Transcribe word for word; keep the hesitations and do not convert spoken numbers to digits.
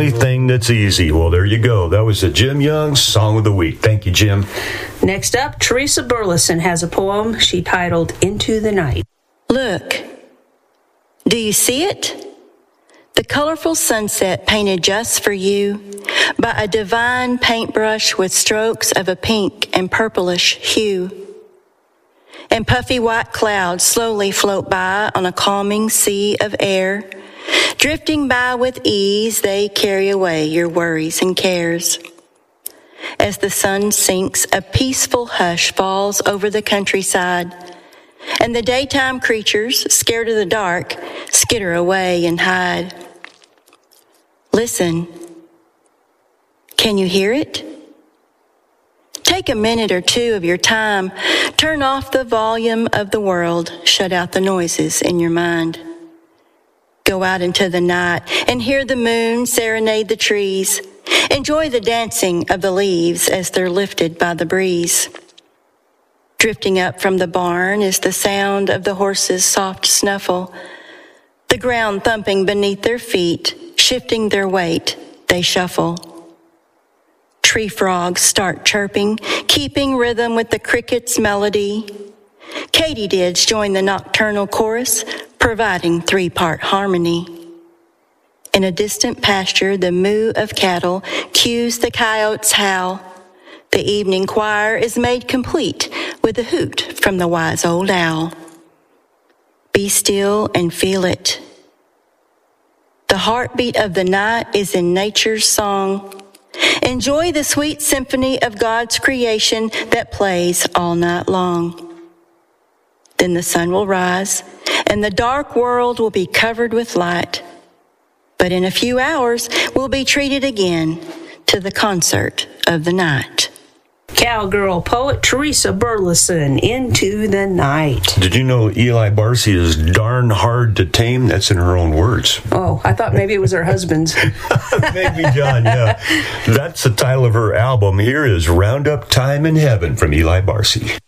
only thing that's easy. Well, there you go. That was the Jim Young Song of the Week. Thank you, Jim. Next up, Teresa Burleson has a poem she titled Into the Night. Look, do you see it? The colorful sunset painted just for you by a divine paintbrush with strokes of a pink and purplish hue. And puffy white clouds slowly float by on a calming sea of air. Drifting by with ease, they carry away your worries and cares. As the sun sinks, a peaceful hush falls over the countryside, and the daytime creatures, scared of the dark, skitter away and hide. Listen. Can you hear it? Take a minute or two of your time. Turn off the volume of the world. Shut out the noises in your mind. Go out into the night and hear the moon serenade the trees. Enjoy the dancing of the leaves as they're lifted by the breeze. Drifting up from the barn is the sound of the horses' soft snuffle, the ground thumping beneath their feet, shifting their weight, they shuffle. Tree frogs start chirping, keeping rhythm with the cricket's melody. Katydids join the nocturnal chorus, providing three-part harmony. In a distant pasture, the moo of cattle cues the coyote's howl. The evening choir is made complete with a hoot from the wise old owl. Be still and feel it. The heartbeat of the night is in nature's song. Enjoy the sweet symphony of God's creation that plays all night long. Then the sun will rise, and the dark world will be covered with light. But in a few hours, we'll be treated again to the concert of the night. Cowgirl poet Teresa Burleson, Into the Night. Did you know Eli Barcy is darn hard to tame? That's in her own words. Oh, I thought maybe it was her husband's. Maybe, John, yeah. That's the title of her album. Here is Roundup Time in Heaven from Eli Barcy.